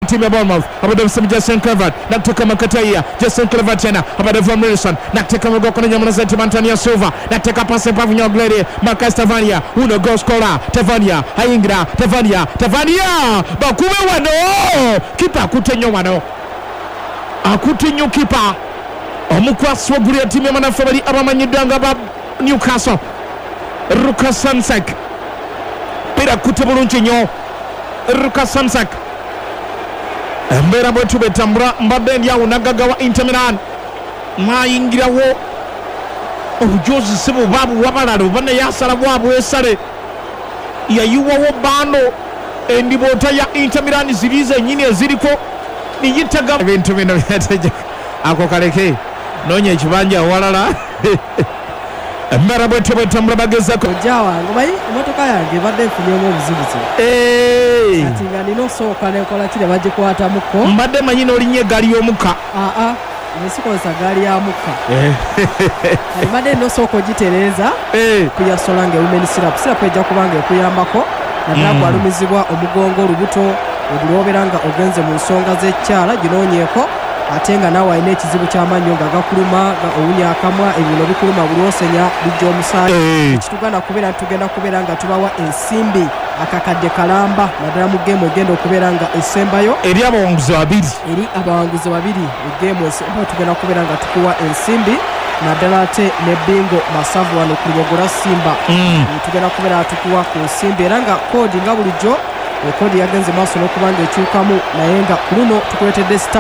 timu ya Bournemouth abada msemi Jason Cleverton na kutoka Makataia Jason Cleverton tena abada Van Wilson na kutoka mgoko na nyamana zetu Antonio Silva na kutoka pasi pa Vinyoglere Marcus Tavania uno goal scorer Tavania Haingra Tavania bakume wano kipa kutenyo wano akutenyo kipa omukwasi waguli ya timu ya manafabali abamanyidanga ba Newcastle Lucas Sansak pira kutebulungi nnyo Lucas Sansak embeera bwetu betambula mbadde ndyawo naggaga wa Inter Milan mayingirawo obujozi si bubaabu wabalala oba naye asala bwabwesale yayiwawo bando endiboota ya Inter Milan ziri zennyini eziriko niyitaga ebintu bino byateja ako kaleke noonya ekibanja awalala embeera bwetu betambula bagezako jawa ngobayi emotoka yange badde nfunyemu obuzibuzi ati nga nina osooka nekola kire bagikwatamuko mbadde manyi n'olinnya eggaali y'omukka nesikozesa gaali ya mukka mbadde nina osooka ogitereeza kuyasola nga women sirapu ejja kubanga ekuyambako naddala gwalumizibwa omugongo olubuto ogulwobera nga ogenze mu nsonga z'ekyala ginoonyeeko ate nga naawe alina ekizibu ky'amannyo nga gakuluma owunya akamwa ebino bikuluma buli osenya bijja omusaayi ekituganda kubeera tugenda kubeera nga tubawa ensimbi akakadde kalamba naddala mu geemu egenda okubeera nga esembayo eri abawanguzi babiri egeemu esembayo tugenda kubeera nga tukuwa ensimbi naddala ate ne bingo masavu wano ku Lubogola Simba tugenda kubeera tukuwa ku nsimbi era nga koodi nga bulijjo ekodi yagenze maaso n'okubanga ekyukamu naye nga ku luno tukuletedde *274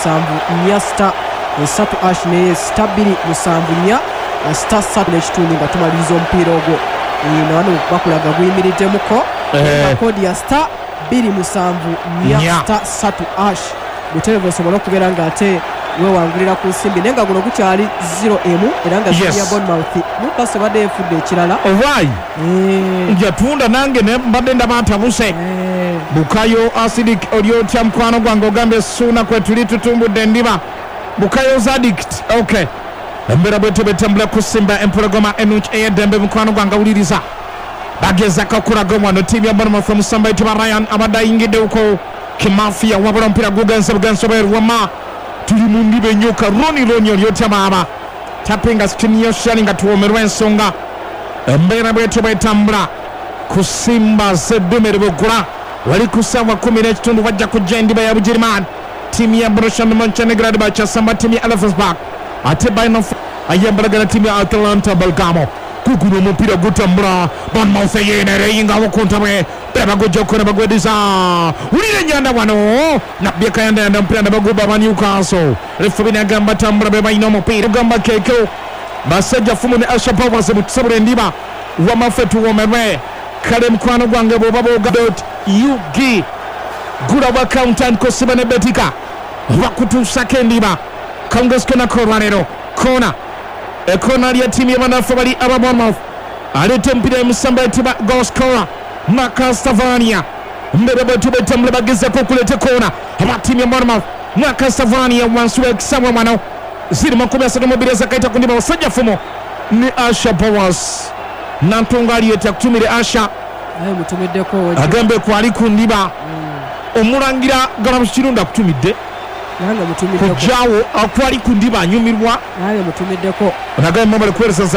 *3 naye *274 *3 n'ekitundu nga tumaliriza omupiira ogwo wano bakulaga guyimiriddemuko kodi ya *274 *3 buterevu osobola okubeera nga ate wewangulira ku nsimbi naye nga guno gukyali 0-1 era nga ya Bournemouth Newcastle badde enfudde ekirala owaayi njatunda nange mbadde ndaba ntabuse Bukayo Acidic olyotya mukwano gwange ogambe suuna kwe tuli tutumbudde endiba Bukayo Zadict okay embeera bwetu betambula ku Simba empologoma enungi ey'eddembe mukwano gwange awuliriza bagezako okulaga wano ttiimu ya Bournemouth omusamba yitibwa Ryan abadde ayingiddeko kimafiya wabula omupiira gugenze bugensoberwama tuli mu ndiba ennyuka Roni olyotya maama tapinga sikiniyo shali nga tuwomerwa ensonga embeera bwetu betambula ku Simba z'eddume Lubogola wali ku ssaawa 10 n'ekitundu bajja kujja endiba ya Bugirimaani ttiimu ya Borussia Mönchengladbach kyasamba ttiimu ya Elversberg ate Bayern ayambalagana ttiimu ya Atalanta Bergamo kuguno omupiira gutambula Bournemouth yeenera eyingawo ku ntabwe bagujja okukola bagwediza wulira ennyanda wano nabbye kayandayanda omupiira nabaguba aba Newcastle refu binagamba tambula be balina omupiira ogamba keekeo basajja fumu ne Asha Powers mu tusabula endiba wamaffe tuwomerwe kale mukwano gwange bw'oba bwoga.ug gula wa accountant kosiba ne betika bakutuusako endiba kangesikona olwaleero kona ekona lya ttiimu y'abanafu bali aba Bournemouth aleeta omupiira emusamba yetibwa goal scorer Marcus Tavania mbere bwetu betambula bagezako okuleeta kona aba ttiimu ya Bournemouth Marcus Tavania wansi w'ekisabwa wano 32 ezakaita ku ndiba basajja fumo ne Asha Powers nantunga aliyeta kutumire Asha agambe kwali ku ndiba omulangira Galamu Kirunda akutumidde kujjawo akwali ku ndiba anyumirwa onagambe mobile kuweereza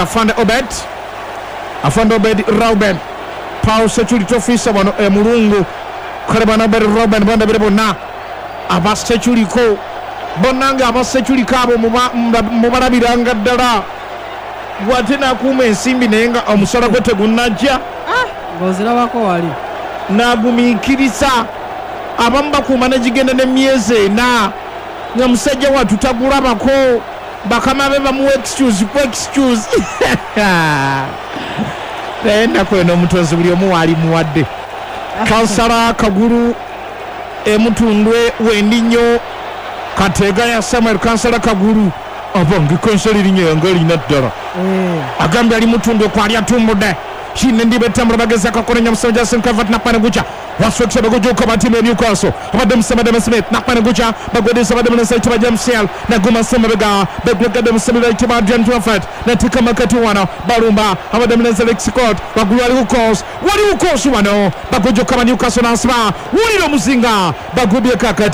Afande Obed Rauben Paul security officer wano emulungu kale bana Obed Rauben bandabire bonna aba security bonna nga aba security abo mubalabiranga ddala wate nakuuma ensimbi naye nga omusala gwe tegunnajja ng'ozirabako wali n'agumiikiriza abamu bakuuma negigenda n'emyezi 4 nga musajja wattu tagulabako bakama be bamuwa excuse naye ennaku eno omutonzi buli omu waali muwadde kansala kagulu emutundwe wendi nnyo kateega ya Samuel kansala kagulu abange kansala erinnya yange erina ddala agambye ali mutundwe kwali atumbudde kine ndiba ettambula bagezako akononya musajja Jason Cleverton nakpane guca waswekisa bagojoka batimu ya Newcastle abadde Musema Smith nakpane guca bagwedesa abadde munasa yitibwa James Hill naguma Sembabega begwegedde Musema yitibwa Adrian Trafford natika makati wano balumba abadde munasa Lex Scott waggulu waliwo course wano bagojoka ba Newcastle n'asiba wulira omuzinga bagubye kakati